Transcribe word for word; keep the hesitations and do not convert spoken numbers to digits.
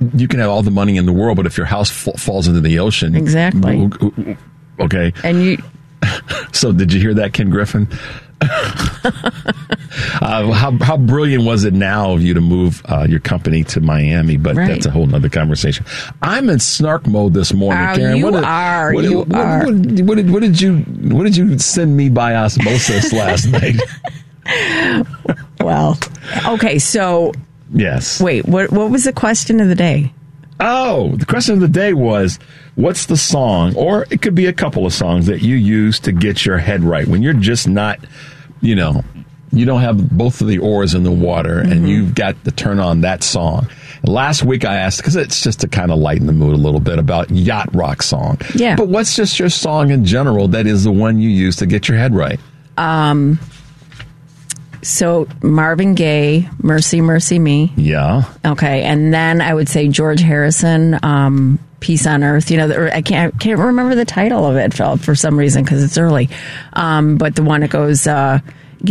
you can have all the money in the world, but if your house f- falls into the ocean, exactly. Okay. And you. So did you hear that, Ken Griffin? uh, how how brilliant was it now of you to move uh, your company to Miami? But right. that's a whole nother conversation. I'm in snark mode this morning, oh, Karen. You what did, are. What, you what, are. What, what, what, did, what did you What did you send me by osmosis last night? Well, okay. So yes. Wait. What What was the question of the day? Oh, the question of the day was, what's the song, or it could be a couple of songs that you use to get your head right when you're just not, you know, you don't have both of the oars in the water, mm-hmm. and you've got to turn on that song. Last week I asked, because it's just to kind of lighten the mood a little bit, about yacht rock song. Yeah. But what's just your song in general that is the one you use to get your head right? Um. So Marvin Gaye, Mercy, Mercy Me. Yeah. Okay, and then I would say George Harrison, um, Peace on Earth. You know, the, I can't can't remember the title of it for, for some reason because it's early. Um, but the one that goes, uh,